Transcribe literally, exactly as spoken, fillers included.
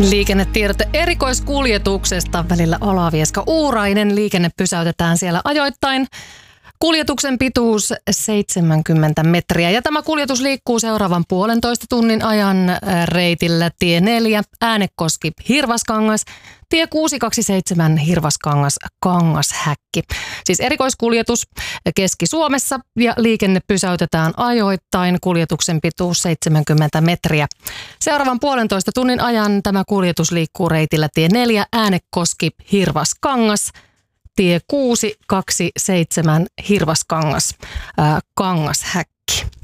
Liikennetiedot erikoiskuljetuksesta välillä Olavieska-Uurainen. Liikenne pysäytetään siellä ajoittain. Kuljetuksen pituus seitsemänkymmentä metriä ja tämä kuljetus liikkuu seuraavan puolentoista tunnin ajan reitillä tie neljä Äänekoski Hirvaskangas, tie kuusi kaksikymmentäseitsemän Hirvaskangas Kangashäkki. Siis erikoiskuljetus Keski-Suomessa ja liikenne pysäytetään ajoittain. Kuljetuksen pituus seitsemänkymmentä metriä. Seuraavan puolentoista tunnin ajan tämä kuljetus liikkuu reitillä tie neljä Äänekoski Hirvaskangas, tie kuusi kaksikymmentäseitsemän Hirvaskangas ää, Kangashäkki.